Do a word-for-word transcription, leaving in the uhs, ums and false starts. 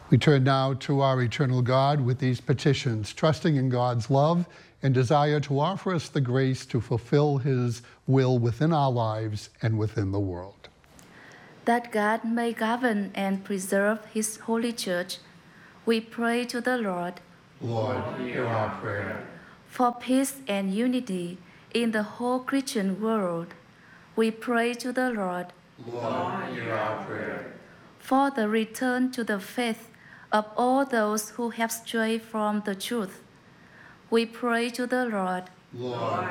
We turn now to our eternal God with these petitions, trusting in God's love and desire to offer us the grace to fulfill his will within our lives and within the world. That God may govern and preserve his holy church, we pray to the Lord. Lord, hear our prayer. For peace and unity in the whole Christian world, we pray to the Lord. Lord, hear our prayer. For the return to the faith of all those who have strayed from the truth, we pray to the Lord. Lord,